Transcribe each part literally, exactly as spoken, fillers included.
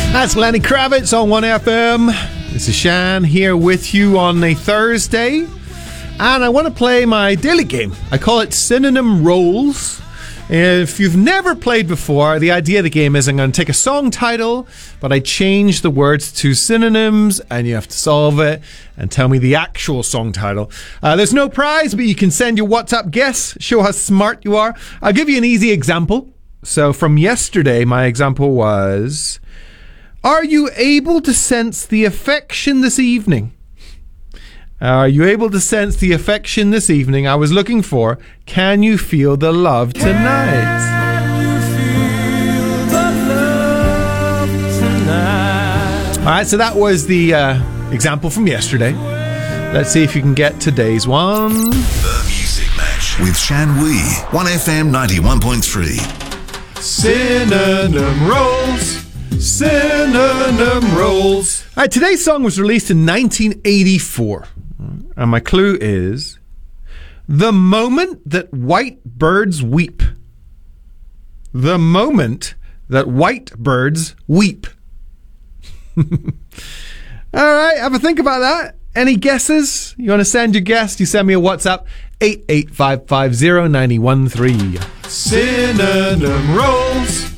That's Lenny Kravitz on one F M. This is Shan here with you on a Thursday. And I want to play my daily game. I call it Synonym Rolls. If you've never played before, the idea of the game is I'm going to take a song title, but I change the words to synonyms, and you have to solve it and tell me the actual song title. Uh, there's no prize, but you can send your WhatsApp guess, show how smart you are. I'll give you an easy example. So from yesterday, my example was... Are you able to sense the affection this evening? Are you able to sense the affection this evening? I was looking for, can you feel the love tonight? Can you feel the love tonight? All right, so that was the uh, example from yesterday. Let's see if you can get today's one. The Music Match with Shan Wee, one F M ninety-one point three. Synonym Rolls. Synonym Rolls. All right, today's song was released in nineteen eighty-four. And my clue is the moment that white birds weep. The moment that white birds weep. All right, have a think about that. Any guesses? You want to send your guess? You send me a WhatsApp, eight eight five five zero nine one three. Synonym Rolls.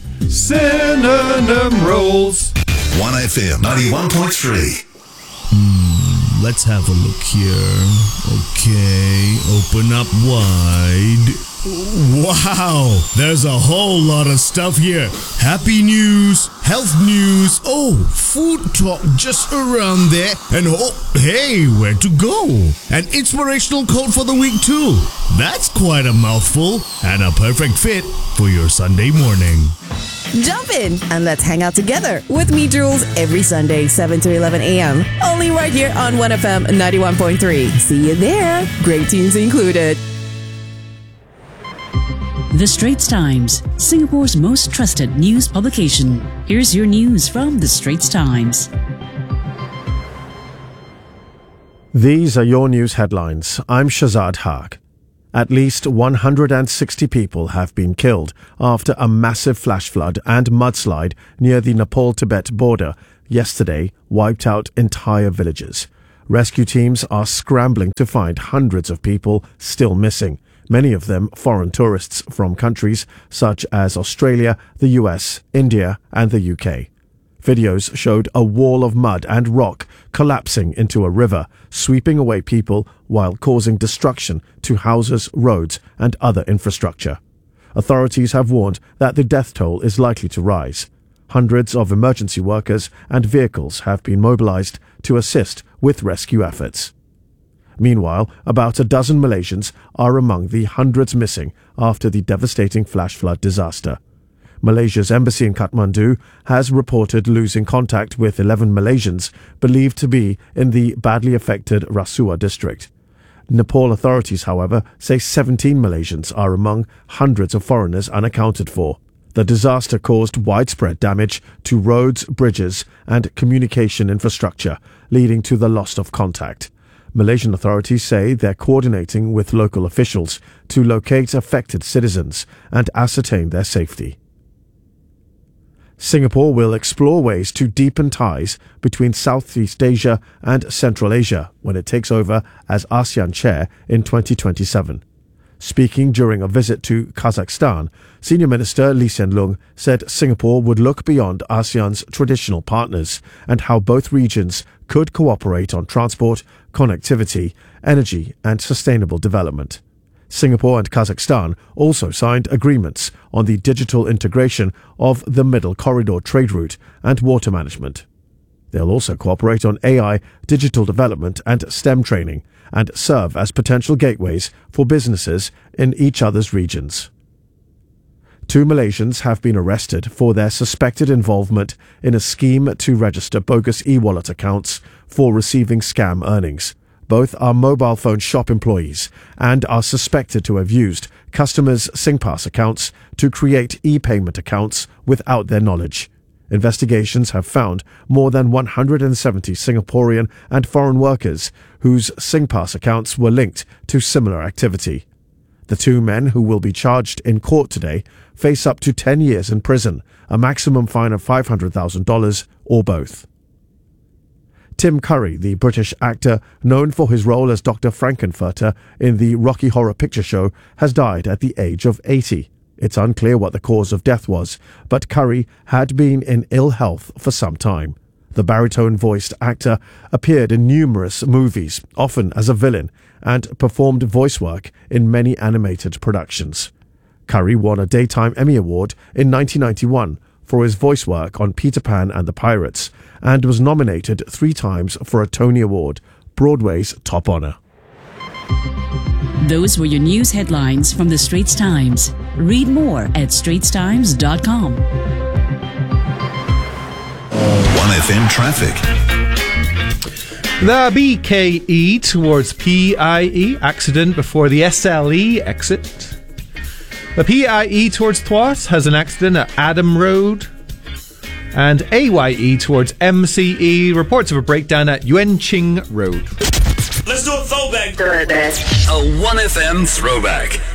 Synonym Rolls. one F M ninety-one point three. Hmm, let's have a look here. Okay, open up wide. Wow, there's a whole lot of stuff here. Happy news, health news, oh, food talk just around there, and oh, hey, where to go? An inspirational quote for the week too. That's quite a mouthful, and a perfect fit for your Sunday morning. Jump in and let's hang out together with me, Jules, every Sunday, seven to eleven a.m. Only right here on one F M ninety-one point three. See you there. Great tunes included. The Straits Times, Singapore's most trusted news publication. Here's your news from The Straits Times. These are your news headlines. I'm Shazad Haq. At least one hundred sixty people have been killed after a massive flash flood and mudslide near the Nepal-Tibet border yesterday wiped out entire villages. Rescue teams are scrambling to find hundreds of people still missing, many of them foreign tourists from countries such as Australia, the U S, India, and the U K. Videos showed a wall of mud and rock collapsing into a river, sweeping away people while causing destruction to houses, roads, and other infrastructure. Authorities have warned that the death toll is likely to rise. Hundreds of emergency workers and vehicles have been mobilized to assist with rescue efforts. Meanwhile, about a dozen Malaysians are among the hundreds missing after the devastating flash flood disaster. Malaysia's embassy in Kathmandu has reported losing contact with eleven Malaysians believed to be in the badly affected Rasuwa district. Nepal authorities, however, say seventeen Malaysians are among hundreds of foreigners unaccounted for. The disaster caused widespread damage to roads, bridges, and communication infrastructure, leading to the loss of contact. Malaysian authorities say they're coordinating with local officials to locate affected citizens and ascertain their safety. Singapore will explore ways to deepen ties between Southeast Asia and Central Asia when it takes over as ASEAN chair in twenty twenty-seven. Speaking during a visit to Kazakhstan, Senior Minister Lee Hsien Loong said Singapore would look beyond ASEAN's traditional partners and how both regions could cooperate on transport, connectivity, energy, and sustainable development. Singapore and Kazakhstan also signed agreements on the digital integration of the Middle Corridor trade route and water management. They'll also cooperate on A I, digital development and STEM training and serve as potential gateways for businesses in each other's regions. Two Malaysians have been arrested for their suspected involvement in a scheme to register bogus e-wallet accounts for receiving scam earnings. Both are mobile phone shop employees and are suspected to have used customers' SingPass accounts to create e-payment accounts without their knowledge. Investigations have found more than one hundred seventy Singaporean and foreign workers whose SingPass accounts were linked to similar activity. The two men, who will be charged in court today, face up to ten years in prison, a maximum fine of five hundred thousand dollars or both. Tim Curry, the British actor known for his role as Doctor Frankenfurter in the Rocky Horror Picture Show, has died at the age of eighty. It's unclear what the cause of death was, but Curry had been in ill health for some time. The baritone-voiced actor appeared in numerous movies, often as a villain, and performed voice work in many animated productions. Curry won a Daytime Emmy Award in nineteen ninety-one for his voice work on Peter Pan and the Pirates, and was nominated three times for a Tony Award, Broadway's top honor. Those were your news headlines from the Straits Times. Read more at straits times dot com. one F M traffic. The B K E towards P I E, accident before the S L E exit. The P I E towards Thwart has an accident at Adam Road. And A Y E towards M C E reports of a breakdown at Yuan Ching Road. Let's do a throwback. A one F M throwback.